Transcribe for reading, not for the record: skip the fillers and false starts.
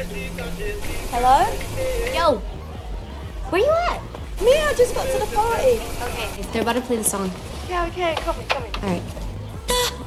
Hello? Yo, where you at? Me, I just got to the party. Okay, they're about to play the song. Yeah, okay, coming. All right.